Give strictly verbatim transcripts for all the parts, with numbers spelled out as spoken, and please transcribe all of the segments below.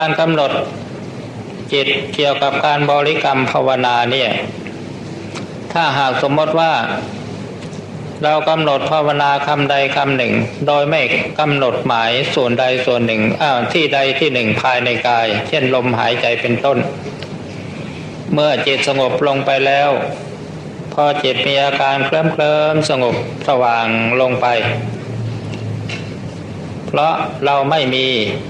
การกำหนดจิตเกี่ยวกับการบริกรรมภาวนาเนี่ยถ้าหากสมมติว่าเรากำหนดภาวนาคำใดคำหนึ่งโดยไม่กำหนดหมายส่วนใดส่วนหนึ่งอ้าวที่ใดที่หนึ่งภายในกายเช่นลมหายใจเป็นต้นเมื่อจิตสงบลงไปแล้วพอจิตมีอาการเคลิ้มเคลิ้มสงบสว่างลงไปเพราะเราไม่มี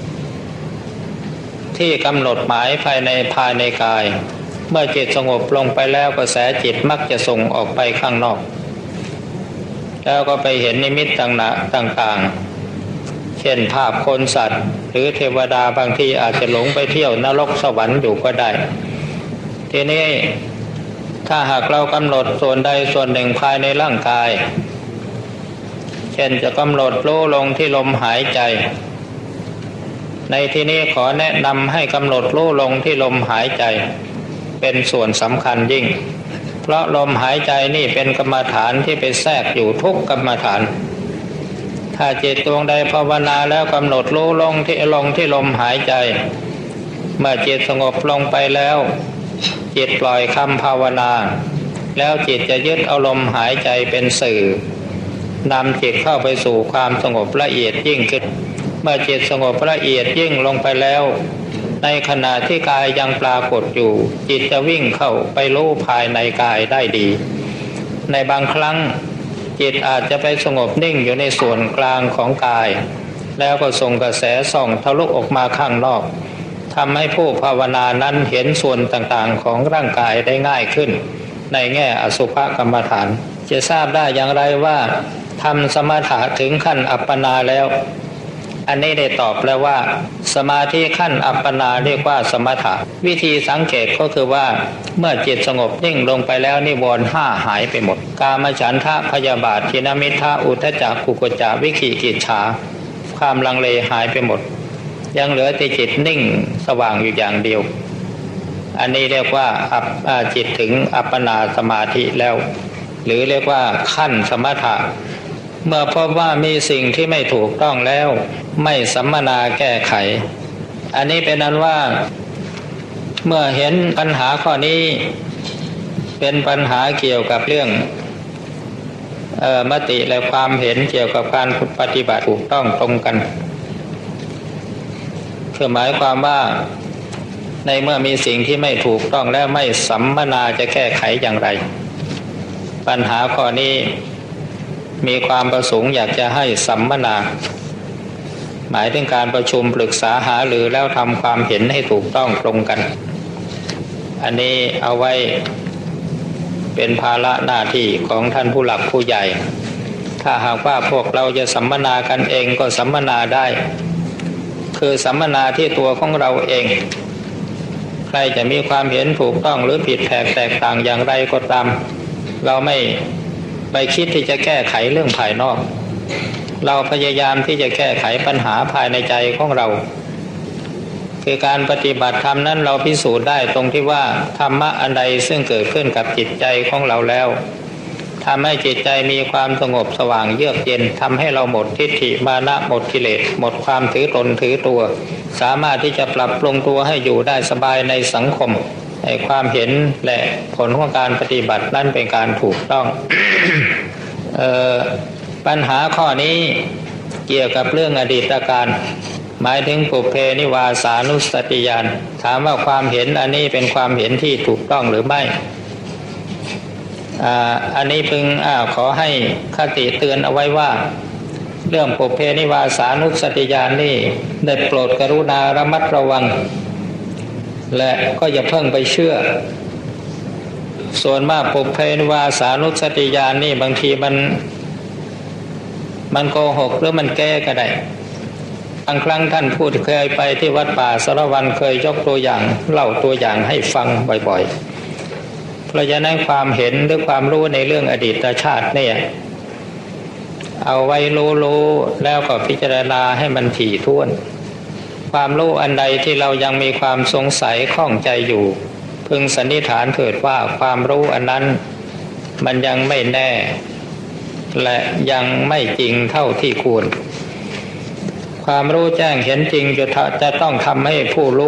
ที่กำหนดหมายภายในภายในกายเมื่อจิตสงบลงไปแล้วกระแสจิตมักจะส่งออกไปข้างนอกแล้วก็ไปเห็นนิมิตต่างๆเช่นภาพคนสัตว์หรือเทวดาบางทีอาจจะหลงไปเที่ยวนรกสวรรค์อยู่ก็ได้ทีนี้ถ้าหากเรากำหนดส่วนใดส่วนหนึ่งภายในร่างกายเช่นจะกำหนดรู้ลงที่ลมหายใจในที่นี้ขอแนะนำให้กำหนดรู้ลงที่ลมหายใจเป็นส่วนสำคัญยิ่งเพราะลมหายใจนี่เป็นกรรมฐานที่ไปแทรกอยู่ทุกกรรมฐานถ้าจิตดวงใดภาวนาแล้วกำหนดรู้ลงที่ลงที่ลมหายใจเมื่อจิตสงบลงไปแล้วจิตปล่อยคำภาวนาแล้วจิตจะยึดเอาลมหายใจเป็นสื่อนำจิตเข้าไปสู่ความสงบละเอียดยิ่งขึ้นเมื่อจิตสงบละเอียดยิ่งลงไปแล้วในขณะที่กายยังปรากฏอยู่จิตจะวิ่งเข้าไปรู้ภายในกายได้ดีในบางครั้งจิตอาจจะไปสงบนิ่งอยู่ในส่วนกลางของกายแล้วก็ส่งกระแสส่องทะลุออกมาข้างนอกทำให้ผู้ภาวนานั้นเห็นส่วนต่างๆของร่างกายได้ง่ายขึ้นในแง่อสุภกรรมฐานจะทราบได้อย่างไรว่าทำสมถะถึงขั้นอัปปนาแล้วอันนี้ได้ตอบแล้วว่าสมาธิขั้นอัปปนาเรียกว่าสมถะวิธีสังเกตก็คือว่าเมื่อจิตสงบนิ่งลงไปแล้วนิวรณ์ห้าหายไปหมดกามฉันทะพยาบาททินมิทธะอุทธัจจะกุกุจจะวิขิกิจฉาความลังเลหายไปหมดยังเหลือแต่จิตนิ่งสว่างอยู่อย่างเดียวอันนี้เรียกว่าอัปจิตถึงอัปปนาสมาธิแล้วหรือเรียกว่าขั้นสมถะเมื่อพบว่ามีสิ่งที่ไม่ถูกต้องแล้วไม่สัมมนาแก้ไขอันนี้เป็นนั้นว่าเมื่อเห็นปัญหาข้อนี้เป็นปัญหาเกี่ยวกับเรื่องเอ่อมติและความเห็นเกี่ยวกับการปฏิบัติถูกต้องตรงกันคือหมายความว่าในเมื่อมีสิ่งที่ไม่ถูกต้องแล้วไม่สัมมนาจะแก้ไขอย่างไรปัญหาข้อนี้มีความประสงค์อยากจะให้สัมมนาหมายถึงการประชุมปรึกษาหารือแล้วทำความเห็นให้ถูกต้องตรงกันอันนี้เอาไว้เป็นภาระหน้าที่ของท่านผู้หลักผู้ใหญ่ถ้าหากว่าพวกเราจะสัมมนากันเองก็สัมมนาได้คือสัมมนาที่ตัวของเราเองใครจะมีความเห็นถูกต้องหรือผิดแผกแตกต่างอย่างไรก็ตามเราไม่ไปคิดที่จะแก้ไขเรื่องภายนอกเราพยายามที่จะแก้ไขปัญหาภายในใจของเราคือการปฏิบัติธรรมนั้นเราพิสูจน์ได้ตรงที่ว่าธรรมะอันใดซึ่งเกิดขึ้นกับจิตใจของเราแล้วทำให้จิตใจมีความสงบสว่างเยือกเย็นทำให้เราหมดทิฏฐิมานะหมดกิเลสหมดความถือตนถือตัวสามารถที่จะปรับปรุงตัวให้อยู่ได้สบายในสังคมให้ความเห็นและผลของการปฏิบัตินั้นเป็นการถูกต้อง เอ่อปัญหาข้อนี้เกี่ยวกับเรื่องอดีตการหมายถึงปุพเพนิวาสานุสติญาณถามว่าความเห็นอันนี้เป็นความเห็นที่ถูกต้องหรือไม่อ่าอันนี้พึงอ่าขอให้คติเตือนเอาไว้ว่าเรื่องปุพเพนิวาสานุสติญาณนี่ได้โปรดกรุณาระมัดระวังและก็อย่าเพิ่งไปเชื่อส่วนมากปุพเพนิวาสานุสติญาณนี่บางทีมันมันโกหกหรือมันแก้ก็ได้บางครั้งท่านพูดเคยไปที่วัดป่าสารวันเคยยกตัวอย่างเล่าตัวอย่างให้ฟังบ่อยๆเพราะฉะนั้นความเห็นหรือความรู้ในเรื่องอดีตชาติเนี่ยเอาไว้รู้ๆแล้วก็พิจารณาให้มันถี่ถ้วนความรู้อันใดที่เรายังมีความสงสัยข้องใจอยู่พึงสันนิษฐานเถิดว่าความรู้อันนั้นมันยังไม่แน่และยังไม่จริงเท่าที่ควรความรู้แจ้งเห็นจริงจะจะต้องทำให้ผู้รู้